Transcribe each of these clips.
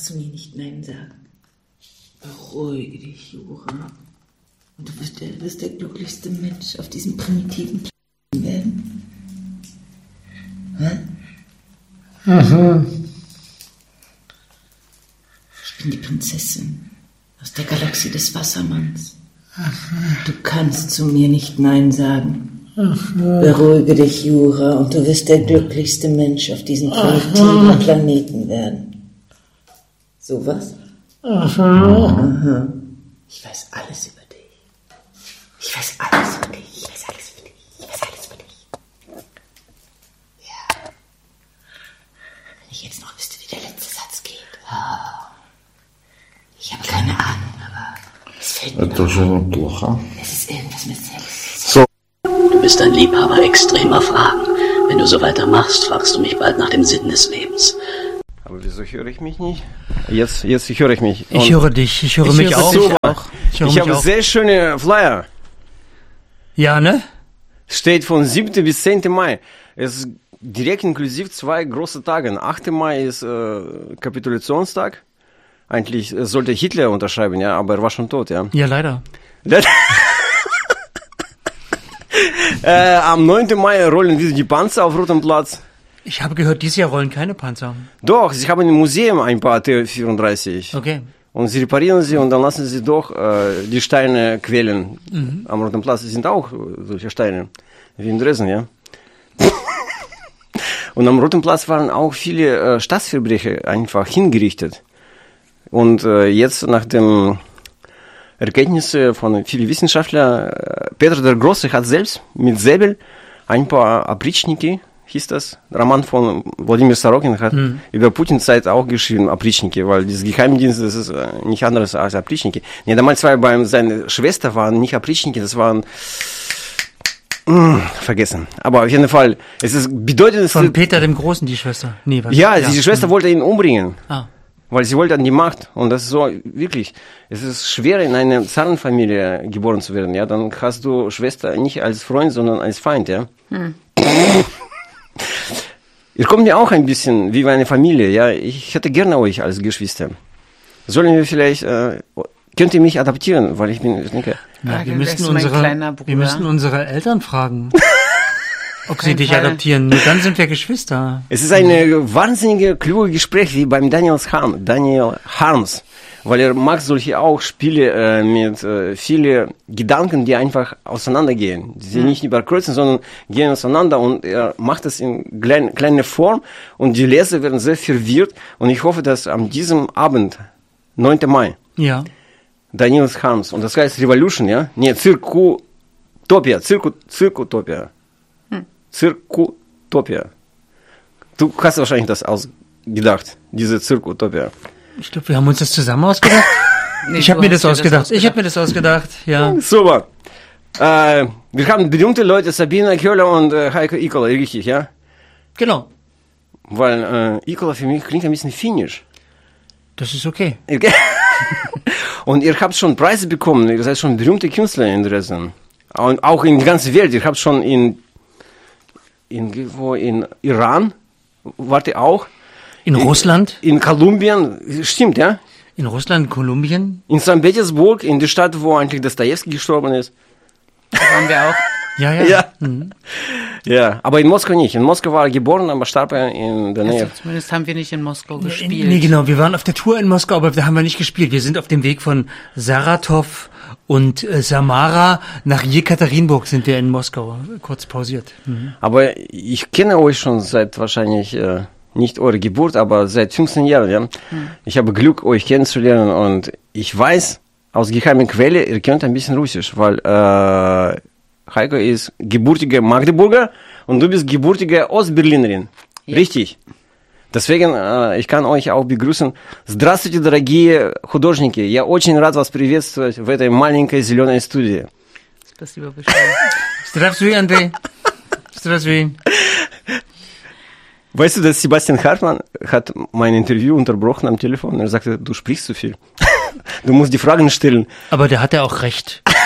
kannst zu mir nicht Nein sagen. Beruhige dich, Jura. Und du wirst der glücklichste Mensch auf diesem primitiven Planeten werden. Ich bin die Prinzessin aus der Galaxie des Wassermanns. Du kannst zu mir nicht Nein sagen. Beruhige dich, Jura, und du wirst der glücklichste Mensch auf diesem primitiven Planeten werden. So was? Aha. Ich weiß alles über dich. Ich weiß alles über dich. Ich weiß alles über dich. Ich weiß alles über dich. Ja. Wenn ich jetzt noch wüsste, wie der letzte Satz geht. Oh. Ich habe keine Ahnung, aber es fällt mir Это уже неплохо. Es ist irgendwas mit Sex. Du bist ein Liebhaber extremer Fragen. Wenn du so weitermachst, fragst du mich bald nach dem Sinn des Lebens. Aber wieso höre ich mich nicht? Jetzt höre ich mich. Ich höre dich, ich höre mich auch. Ich habe sehr schöne Flyer. Ja, ne? Steht von 7. bis 10. Mai. Es ist direkt inklusiv 2 große Tage. 8. Mai ist Kapitulationstag. Eigentlich sollte Hitler unterschreiben, ja, aber er war schon tot, ja. Ja, leider. Am 9. Mai rollen wieder die Panzer auf Rotem Platz. Ich habe gehört, dieses Jahr rollen keine Panzer. Doch, sie haben im Museum ein paar T-34. Okay. Und sie reparieren sie und dann lassen sie doch die Steine quälen. Am Roten Platz sind auch solche Steine, wie in Dresden, ja. Und am Roten Platz waren auch viele Staatsverbrecher einfach hingerichtet. Und jetzt nach dem Erkenntnisse von vielen Wissenschaftlern, Peter der Große hat selbst mit Säbel ein paar Опричники, hieß das, Roman von Wladimir Sorokin, hat über Putin-Zeit auch geschrieben, Опричники, weil dieses Geheimdienst, das ist nicht anderes als Опричники. Nee, damals seine Schwester waren nicht Опричники, das waren, vergessen. Aber auf jeden Fall, es ist bedeutendes... Von Peter dem Großen, die Schwester? Nee, was? Ja, diese Schwester wollte ihn umbringen. Ah. Weil sie wollte an die Macht. Und das ist so, wirklich, es ist schwer, in einer Zarenfamilie geboren zu werden, ja. Dann hast du Schwester nicht als Freund, sondern als Feind, ja. Ihr kommt mir auch ein bisschen wie eine Familie, ja. Ich hätte gerne euch als Geschwister. Sollen wir vielleicht, könnt ihr mich adaptieren, weil ich denke... Ja, wir müssen unsere Eltern fragen, ob sie dich adoptieren. Nur dann sind wir Geschwister. Es ist eine wahnsinnige, kluge Gespräch wie beim Daniel Harms, weil er mag solche auch Spiele mit vielen Gedanken, die einfach auseinandergehen. Die nicht überkreuzen, sondern gehen auseinander und er macht es in kleiner Form und die Leser werden sehr verwirrt und ich hoffe, dass an diesem Abend, 9. Mai, ja. Daniel Harms, und das heißt Revolution, ja? Nee, Zirkutopia. Zirkutopia. Du hast wahrscheinlich das ausgedacht, diese Zirkutopia. Ich glaube, wir haben uns das zusammen ausgedacht. Nee, ich habe mir das ausgedacht. Ich habe mir das ausgedacht, ja. Super. Wir haben berühmte Leute, Sabine Köhler und Heiko Ikola, richtig, ja? Genau. Weil Ikola für mich klingt ein bisschen finnisch. Das ist okay. Und ihr habt schon Preise bekommen, ihr seid schon berühmte Künstler in Dresden. Und auch in der ganzen Welt. Ihr habt schon in Iran, wart ihr auch? In Russland? In Kolumbien, stimmt, ja? In Russland, Kolumbien? In St. Petersburg, in der Stadt, wo eigentlich Dostojewski gestorben ist. Da waren wir auch. Ja. Ja, aber in Moskau nicht. In Moskau war er geboren, aber starb er in der Nähe. Also zumindest haben wir nicht in Moskau gespielt. Nee, genau. Wir waren auf der Tour in Moskau, aber da haben wir nicht gespielt. Wir sind auf dem Weg von Saratow und Samara nach Jekaterinburg sind wir in Moskau kurz pausiert. Aber ich kenne euch schon seit wahrscheinlich nicht eure Geburt, aber seit 15 Jahren. Ja? Ich habe Glück, euch kennenzulernen und ich weiß aus geheimer Quelle, ihr könnt ein bisschen Russisch, weil Heiko ist gebürtige Magdeburger und du bist gebürtige Ostberlinerin. Ja. Richtig. Deswegen, ich kann euch auch begrüßen. Здравствуйте, дорогие художники. Я очень рад вас приветствовать в этой маленькой зеленой студии. Спасибо большое. Здравствуй, Андрей. Здравствуй. Weißt du, dass Sebastian Hartmann hat mein Interview unterbrochen am Telefon? Er sagte, du sprichst zu viel. Du musst die Fragen stellen. Aber der hat ja auch recht.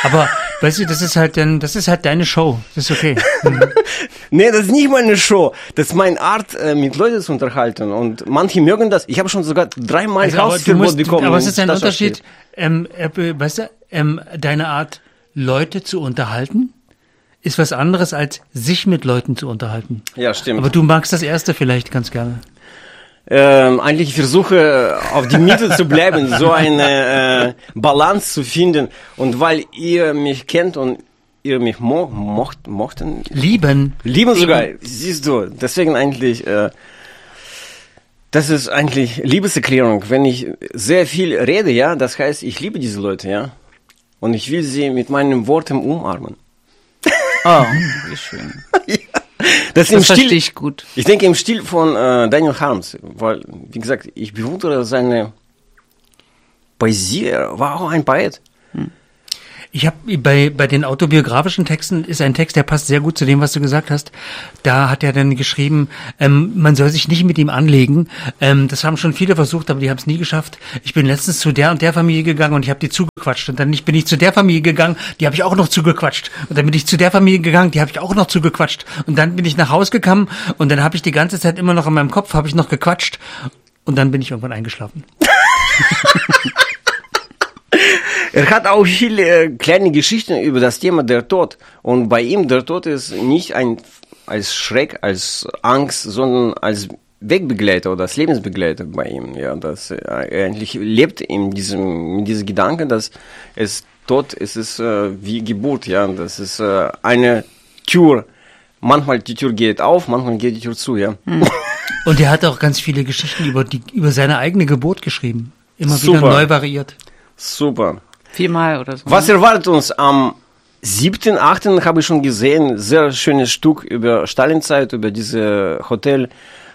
Aber, weißt du, das ist halt deine Show. Das ist okay. Nee, das ist nicht meine Show. Das ist meine Art, mit Leuten zu unterhalten. Und manche mögen das. Ich habe schon sogar 3-mal Hausverbot bekommen. Aber es ist ein Unterschied, weißt du, deine Art, Leute zu unterhalten, ist was anderes, als sich mit Leuten zu unterhalten. Ja, stimmt. Aber du magst das Erste vielleicht ganz gerne. Eigentlich versuche auf die Mitte zu bleiben, so eine Balance zu finden. Und weil ihr mich kennt und ihr mich mochten. Lieben sogar, siehst du. Deswegen eigentlich, das ist eigentlich Liebeserklärung. Wenn ich sehr viel rede, ja, das heißt, ich liebe diese Leute, ja. Und ich will sie mit meinen Worten umarmen. Oh, wie schön. Ja. Das verstehe ich gut. Ich denke im Stil von Daniel Harms, weil, wie gesagt, ich bewundere seine Poesie. Er war auch ein Poet. Ich habe bei den autobiografischen Texten ist ein Text, der passt sehr gut zu dem, was du gesagt hast. Da hat er dann geschrieben, man soll sich nicht mit ihm anlegen. Das haben schon viele versucht, aber die haben es nie geschafft. Ich bin letztens zu der und der Familie gegangen und ich habe die zugequatscht. Und dann bin ich zu der Familie gegangen, die habe ich auch noch zugequatscht. Und dann bin ich zu der Familie gegangen, die habe ich auch noch zugequatscht. Und dann bin ich nach Hause gekommen und dann habe ich die ganze Zeit immer noch in meinem Kopf, habe ich noch gequatscht. Und dann bin ich irgendwann eingeschlafen. Er hat auch viele kleine Geschichten über das Thema der Tod. Und bei ihm, der Tod ist nicht als Schreck, als Angst, sondern als Wegbegleiter oder als Lebensbegleiter bei ihm. Ja, dass er eigentlich lebt mit diesem Gedanken, dass Tod ist wie Geburt. Ja, das ist eine Tür. Manchmal die Tür geht auf, manchmal geht die Tür zu. Ja. Und er hat auch ganz viele Geschichten über seine eigene Geburt geschrieben. Immer wieder neu variiert. Super. 4-mal oder so. Was erwartet uns am 7., 8. habe ich schon gesehen, sehr schönes Stück über Stalinzeit, über diese Hotel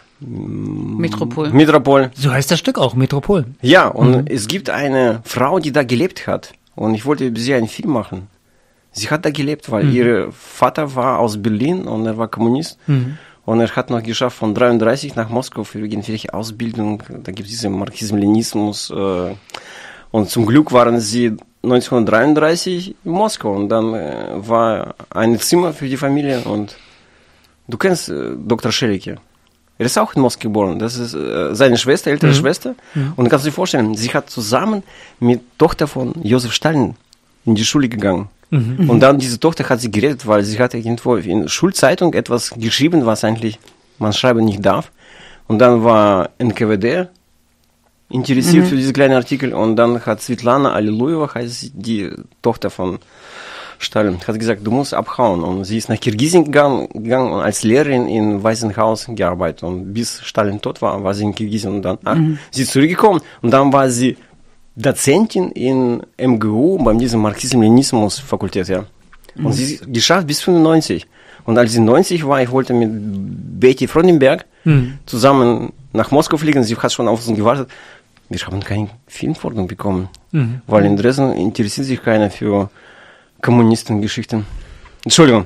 Metropol. So heißt das Stück auch, Metropol. Ja, und es gibt eine Frau, die da gelebt hat. Und ich wollte über sie einen Film machen. Sie hat da gelebt, weil ihr Vater war aus Berlin und er war Kommunist. Und er hat noch geschafft, von 33 nach Moskau für irgendwelche Ausbildung. Da gibt es diesen Marxismus-Leninismus. Und zum Glück waren sie 1933 in Moskau. Und dann war ein Zimmer für die Familie. Und du kennst Dr. Schelicke. Er ist auch in Moskau geboren. Das ist seine Schwester, ältere Schwester. Und du kannst dir vorstellen, sie hat zusammen mit Tochter von Josef Stalin in die Schule gegangen. Und dann diese Tochter hat sie gerettet, weil sie hat irgendwo in Schulzeitung etwas geschrieben, was eigentlich man schreiben nicht darf. Und dann war NKWD interessiert für diese kleinen Artikel. Und dann hat Svetlana Alliluyeva, heißt die Tochter von Stalin, hat gesagt, du musst abhauen. Und sie ist nach Kirgisien gegangen und als Lehrerin in Weißen Haus gearbeitet. Und bis Stalin tot war sie in Kirgisien. Und dann sie ist zurückgekommen. Und dann war sie Dozentin in MGU bei diesem Marxismus-Leninismus-Fakultät, ja. Und sie ist geschafft bis 95. Und als sie 90 war, ich wollte mit Betty Frondenberg zusammen nach Moskau fliegen. Sie hat schon auf uns gewartet. Wir haben keine Filmförderung bekommen, weil in Dresden interessiert sich keiner für Kommunistengeschichten. Entschuldigung.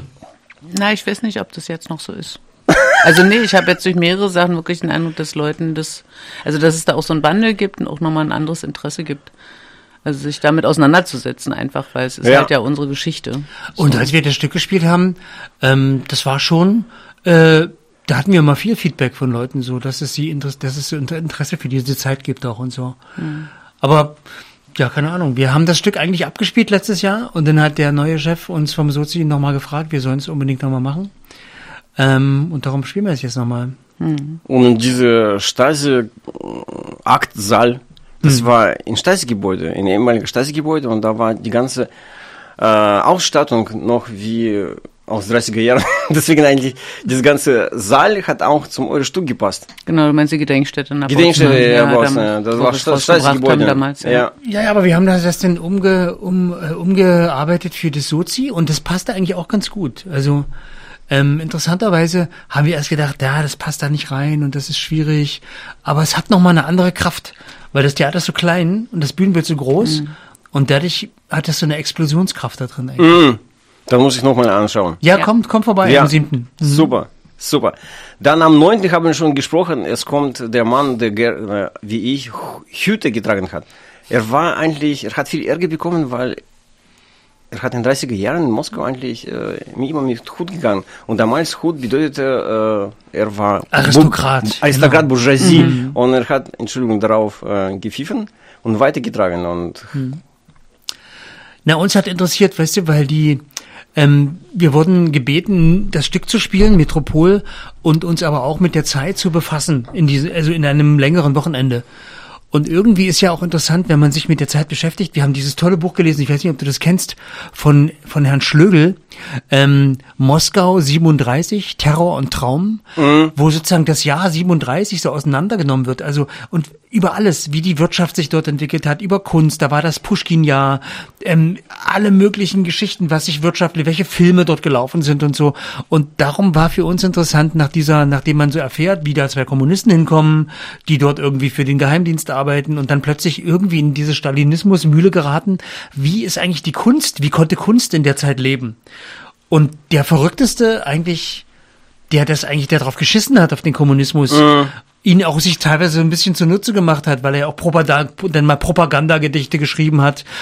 Na, ich weiß nicht, ob das jetzt noch so ist. Also nee, ich habe jetzt durch mehrere Sachen wirklich den Eindruck, dass Leuten dass es da auch so ein Wandel gibt und auch nochmal ein anderes Interesse gibt. Also sich damit auseinanderzusetzen einfach, weil es ist halt ja unsere Geschichte. Und als wir das Stück gespielt haben, das war schon, da hatten wir mal viel Feedback von Leuten so, dass es Interesse für diese Zeit gibt auch und so. Aber ja, keine Ahnung. Wir haben das Stück eigentlich abgespielt letztes Jahr und dann hat der neue Chef uns vom Sozi nochmal gefragt, wir sollen es unbedingt nochmal machen. Und darum spielen wir es jetzt nochmal. Und diese Stasi-Aktsaal, das war ein Stasi-Gebäude, ein ehemaliges Stasi-Gebäude und da war die ganze Ausstattung noch wie aus 30er Jahren. Deswegen eigentlich, diese ganze Saal hat auch zum eures Stück gepasst. Genau, du meinst die Gedenkstätte nach Gedenkstätte, ja, das war Stasi-Gebäude. Damals, ja, aber wir haben das dann umgearbeitet für das Sozi und das passte eigentlich auch ganz gut. Also interessanterweise haben wir erst gedacht, ja, das passt da nicht rein und das ist schwierig, aber es hat nochmal eine andere Kraft, weil das Theater ist so klein und das Bühnenbild so groß und dadurch hat das so eine Explosionskraft da drin eigentlich. Da muss ich nochmal anschauen. Ja, komm vorbei am 7. Super. Dann am 9. haben wir schon gesprochen, es kommt der Mann, der wie ich Hüte getragen hat. Er hat viel Ärger bekommen, weil er hat in den 30er Jahren in Moskau eigentlich immer mit Hut gegangen. Und damals Hut bedeutete, er war Aristokrat. Aristokrat, Bourgeoisie. Und er hat, Entschuldigung, darauf gepfiffen und weitergetragen. Und Na, uns hat interessiert, weißt du, weil wir wurden gebeten, das Stück zu spielen, Metropol, und uns aber auch mit der Zeit zu befassen, also in einem längeren Wochenende. Und irgendwie ist ja auch interessant, wenn man sich mit der Zeit beschäftigt. Wir haben dieses tolle Buch gelesen, ich weiß nicht, ob du das kennst, von Herrn Schlögl, Moskau 37, Terror und Traum, wo sozusagen das Jahr 37 so auseinandergenommen wird. Also, und über alles, wie die Wirtschaft sich dort entwickelt hat, über Kunst, da war das Puschkin-Jahr, alle möglichen Geschichten, was sich wirtschaftlich, welche Filme dort gelaufen sind und so. Und darum war für uns interessant, nachdem man so erfährt, wie da 2 Kommunisten hinkommen, die dort irgendwie für den Geheimdienst arbeiten und dann plötzlich irgendwie in diese Stalinismus-Mühle geraten. Wie ist eigentlich die Kunst? Wie konnte Kunst in der Zeit leben? Und der Verrückteste eigentlich, der drauf geschissen hat, auf den Kommunismus, ihn auch sich teilweise ein bisschen zunutze gemacht hat, weil er auch Propagandagedichte geschrieben hat